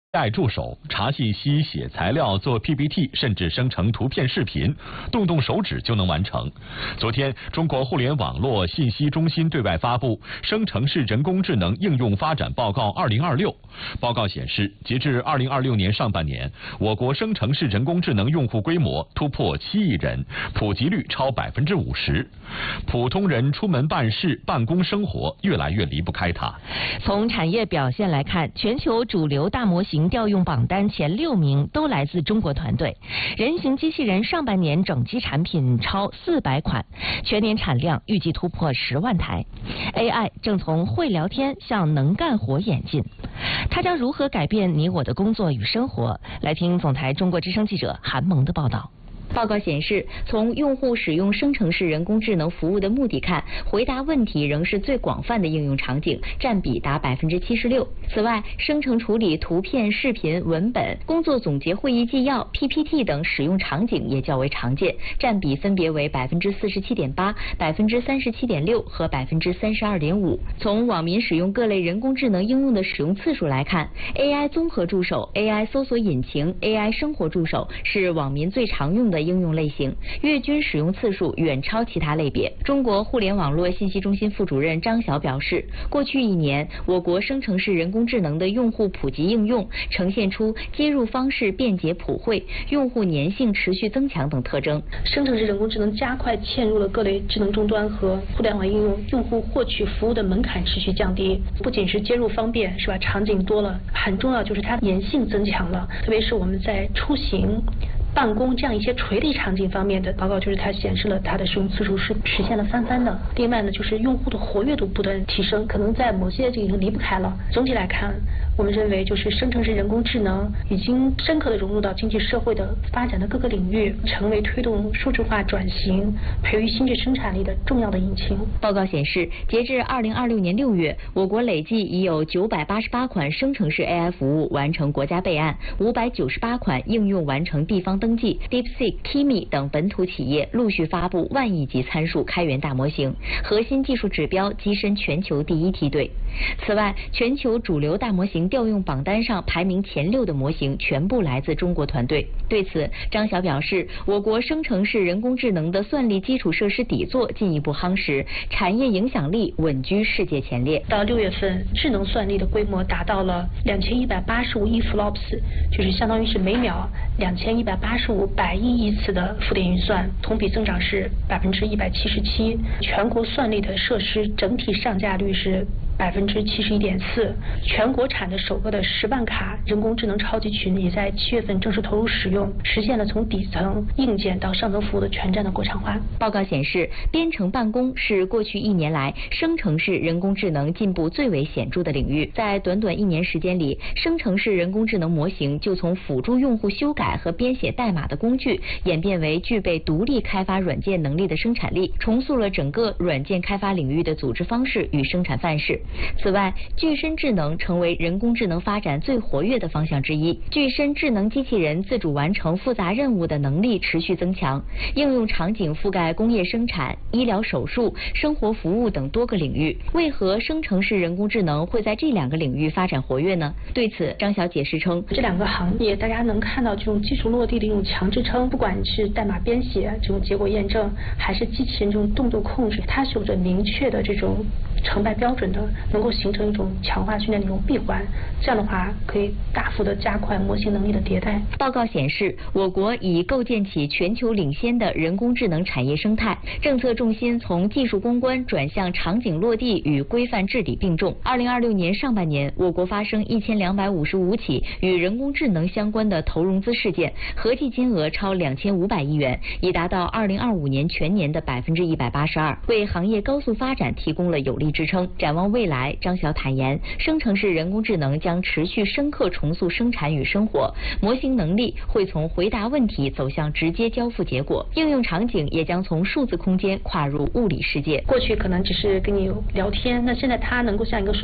AI 助手查信息、写材料、做 PPT， 甚至生成图片、视频，动手指就能完成。昨天，中国互联网络信息中心对外发布《生成式人工智能应用发展报告2026》。报告显示，截至2026年上半年，我国生成式人工智能用户规模突破7亿人，普及率超50%。普通人出门办事、办公生活越来越离不开它。 从产业表现来看，全球主流大模型调用榜单前6名都来自中国团队。人形机器人上半年整机产品超400款，全年产量预计突破10万台。AI 正从会聊天向能干活演进，它将如何改变你我的工作与生活？来听总台中国之声记者韩萌的报道。 报告显示，从用户使用生成式人工智能服务的目的看，回答问题仍是最广泛的应用场景，占比达76%。此外，生成处理图片、视频、文本、工作总结会议纪要、PPT 等使用场景也较为常见，占比分别为47.8%、37.6%和32.5%。从网民使用各类人工智能应用的使用次数来看 ，AI 综合助手、AI 搜索引擎、AI 生活助手是网民最常用的应用类型，月均使用次数远超其他类别。中国互联网络信息中心副主任张晓表示，过去1年，我国生成式人工智能的用户普及应用呈现出接入方式便捷普惠、用户粘性持续增强等特征。 生成式人工智能加快嵌入了各类智能终端和互联网应用，用户获取服务的门槛持续降低。不仅是接入方便，是吧？场景多了，很重要就是它粘性增强了，特别是我们在出行、办公这样一些垂直场景方面的报告，就是它显示了它的使用次数是实现了翻番的。另外呢，就是用户的活跃度不断提升，可能在某些这个已经离不开了。总体来看，我们认为就是生成式人工智能已经深刻的融入到经济社会的发展的各个领域，成为推动数字化转型、培育新质生产力的重要的引擎。 报告显示，截至2026年6月，我国累计已有988款生成式 AI 服务完成国家备案，598款应用完成地方登记。DeepSeek、Kimi 等本土企业陆续发布万亿级参数开源大模型，核心技术指标跻身全球第1梯队。此外，全球主流大模型调用榜单上排名前6的模型全部来自中国团队。对此，张晓表示，我国生成式人工智能的算力基础设施底座进一步夯实，产业影响力稳居世界前列。 到6月份，智能算力的规模达到了2185亿 flops， 就是相当于是每秒2185百亿亿次的负电运算，同比增长是177%。全国算力的设施整体上架率是71.4%，全国产的首个的10万卡人工智能超级群也在7月份正式投入使用，实现了从底层硬件到上层服务的全站的国产化。 报告显示，编程办公是过去1年来生成式人工智能进步最为显著的领域。在短1年时间里，生成式人工智能模型就从辅助用户修改和编写代码的工具，演变为具备独立开发软件能力的生产力，重塑了整个软件开发领域的组织方式与生产范式。此外，具身智能成为人工智能发展最活跃的方向之一。具身智能机器人自主完成复杂任务的能力持续增强，应用场景覆盖工业生产、医疗手术、生活服务等多个领域。为何生成式人工智能会在这2个领域发展活跃呢？对此，张晓解释称， 这2个行业大家能看到这种技术落地的一种强支撑，不管是代码编写这种结果验证，还是机器人这种动作控制，它是有着明确的这种成败标准的，能够形成一种强化训练的一种闭环，这样的话可以大幅的加快模型能力的迭代。 报告显示，我国已构建起全球领先的人工智能产业生态，政策重心从技术攻关转向场景落地与规范治理并重。2026年上半年，我国发生1255起与人工智能相关的投融资事件，合计金额超2500亿元，已达到2025年全年的182%，为行业高速发展提供了有力支撑。展望未来，张晓坦言，生成式人工智能将持续深刻重塑生产与生活，模型能力会从回答问题走向直接交付结果，应用场景也将从数字空间跨入物理世界。 过去可能只是跟你聊天，那现在它能够像一个